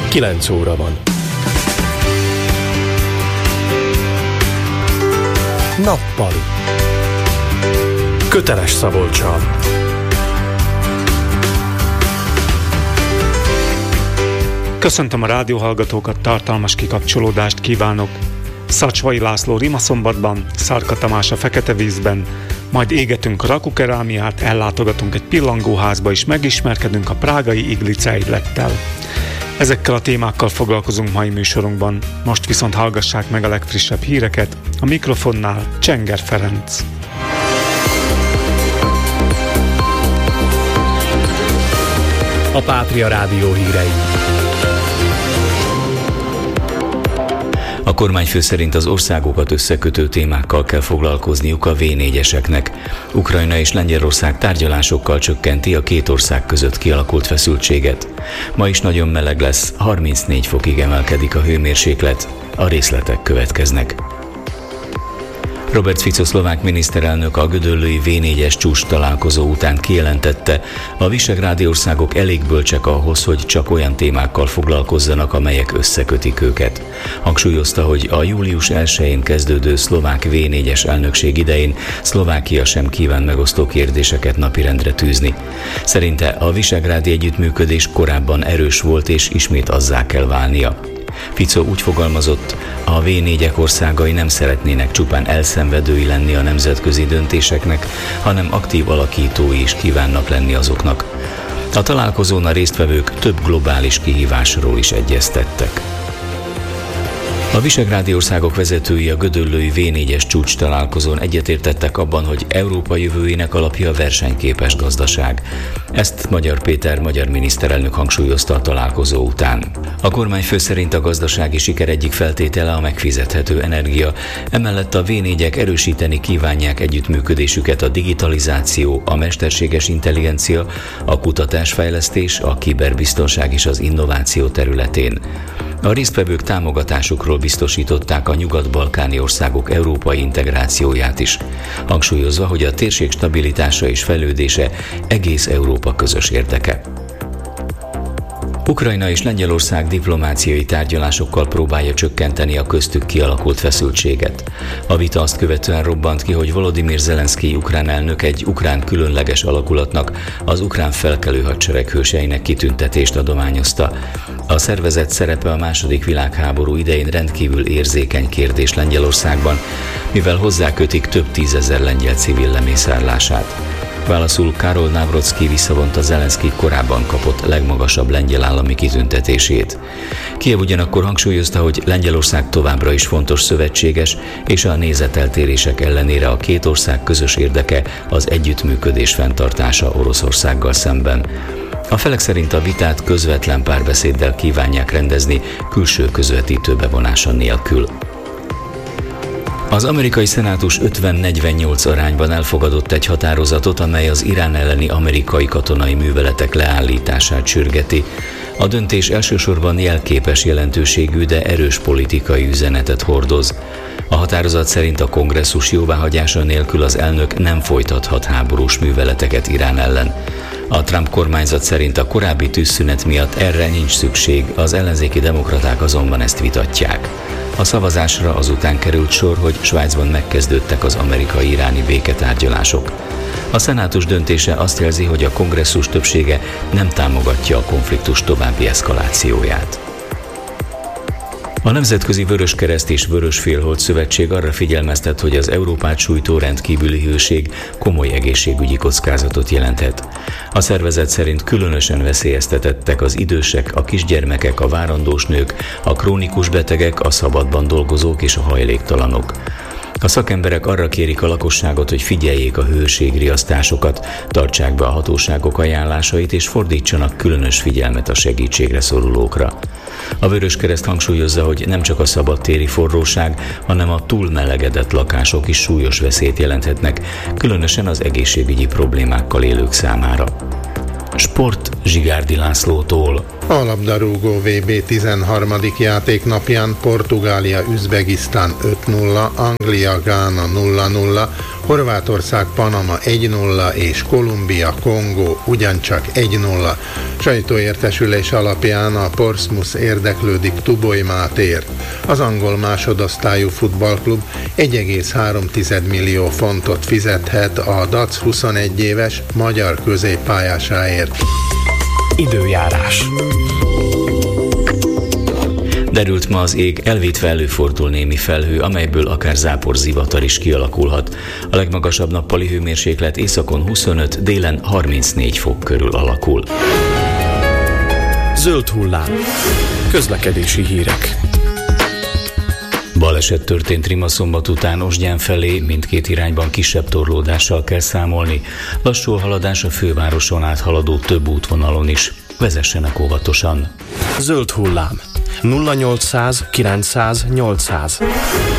9 óra van. Nappali. Köteles Szabolccsal. Köszöntöm a rádióhallgatókat, tartalmas kikapcsolódást kívánok. Szacsvai László Rimaszombatban, Szarka Tamás a Fekete Vízben, majd égetünk a rakukerámiát, ellátogatunk egy pillangóházba és megismerkedünk a prágai Iglice Egylettel. Ezekkel a témákkal foglalkozunk mai műsorunkban, most viszont hallgassák meg a legfrissebb híreket, a mikrofonnál Csenger Ferenc. A Pátria Rádió hírei. A kormányfő szerint az országokat összekötő témákkal kell foglalkozniuk a V4-eseknek. Ukrajna és Lengyelország tárgyalásokkal csökkenti a két ország között kialakult feszültséget. Ma is nagyon meleg lesz, 34 fokig emelkedik a hőmérséklet. A részletek következnek. Robert Fico szlovák miniszterelnök a gödöllői V4-es csúcs találkozó után kijelentette, a visegrádi országok elég bölcsek ahhoz, hogy csak olyan témákkal foglalkozzanak, amelyek összekötik őket. Hangsúlyozta, hogy a július 1-én kezdődő szlovák V4-es elnökség idején Szlovákia sem kíván megosztó kérdéseket napirendre tűzni. Szerinte a visegrádi együttműködés korábban erős volt és ismét azzá kell válnia. Fico úgy fogalmazott, a V4-ek országai nem szeretnének csupán elszenvedői lenni a nemzetközi döntéseknek, hanem aktív alakítói is kívánnak lenni azoknak. A találkozón a résztvevők több globális kihívásról is egyeztettek. A visegrádi országok vezetői a gödöllői V4-es csúcs találkozón egyetértettek abban, hogy Európa jövőjének alapja a versenyképes gazdaság. Ezt Magyar Péter magyar miniszterelnök hangsúlyozta a találkozó után. A kormányfő szerint a gazdasági siker egyik feltétele a megfizethető energia, emellett a V4-ek erősíteni kívánják együttműködésüket a digitalizáció, a mesterséges intelligencia, a kutatásfejlesztés, a kiberbiztonság és az innováció területén. A résztvevők támogatásukról biztosították a nyugat-balkáni országok európai integrációját is, hangsúlyozva, hogy a térség stabilitása és fejlődése egész Európa közös érdeke. Ukrajna és Lengyelország diplomáciai tárgyalásokkal próbálja csökkenteni a köztük kialakult feszültséget. A vita azt követően robbant ki, hogy Volodymyr Zelenszkij ukrán elnök egy ukrán különleges alakulatnak, az ukrán felkelő hadsereg hőseinek kitüntetést adományozta. A szervezet szerepe a II. Világháború idején rendkívül érzékeny kérdés Lengyelországban, mivel hozzákötik több tízezer lengyel civil lemészárlását. Válaszul Karol Nawrocki visszavonta Zelenszkij korábban kapott legmagasabb lengyel állami kitüntetését. Kijev ugyanakkor hangsúlyozta, hogy Lengyelország továbbra is fontos szövetséges, és a nézeteltérések ellenére a két ország közös érdeke az együttműködés fenntartása Oroszországgal szemben. A felek szerint a vitát közvetlen párbeszéddel kívánják rendezni, külső közvetítő bevonása nélkül. Az amerikai szenátus 50-48 arányban elfogadott egy határozatot, amely az Irán elleni amerikai katonai műveletek leállítását sürgeti. A döntés elsősorban jelképes jelentőségű, de erős politikai üzenetet hordoz. A határozat szerint a kongresszus jóváhagyása nélkül az elnök nem folytathat háborús műveleteket Irán ellen. A Trump kormányzat szerint a korábbi tűzszünet miatt erre nincs szükség, az ellenzéki demokraták azonban ezt vitatják. A szavazásra azután került sor, hogy Svájcban megkezdődtek az amerikai-iráni béketárgyalások. A szenátus döntése azt jelzi, hogy a kongresszus többsége nem támogatja a konfliktus további eszkalációját. A Nemzetközi Vöröskereszt és Vörösfélhold Szövetség arra figyelmeztet, hogy az Európát sújtó rendkívüli hőség komoly egészségügyi kockázatot jelenthet. A szervezet szerint különösen veszélyeztetettek az idősek, a kisgyermekek, a várandós nők, a krónikus betegek, a szabadban dolgozók és a hajléktalanok. A szakemberek arra kérik a lakosságot, hogy figyeljék a hőségriasztásokat, tartsák be a hatóságok ajánlásait és fordítsanak különös figyelmet a segítségre szorulókra. A Vöröskereszt hangsúlyozza, hogy nem csak a szabadtéri forróság, hanem a túlmelegedett lakások is súlyos veszélyt jelenthetnek, különösen az egészségügyi problémákkal élők számára. Sport Zsigárdi Lászlótól. A labdarúgó VB 13. játéknapján Portugália Üzbegisztán 5-0, Anglia Gána 0-0, Horvátország, Panama 1-0 és Kolumbia, Kongó ugyancsak 1-0. Sajtóértesülés alapján a Portsmouth érdeklődik Tuboly Mátéért. Az angol másodosztályú futballklub 1,3 millió fontot fizethet a DAC 21 éves magyar középpályásáért. Időjárás. Derült ma az ég, elvétve előfordul némi felhő, amelyből akár záporzivatar is kialakulhat. A legmagasabb nappali hőmérséklet északon 25, délen 34 fok körül alakul. Zöld hullám. Közlekedési hírek. Baleset történt Rimaszombat után Osgyán felé, mindkét irányban kisebb torlódással kell számolni. Lassú a haladás a fővároson áthaladó több útvonalon is. Vezessenek óvatosan. Zöld hullám. 0800 900 800.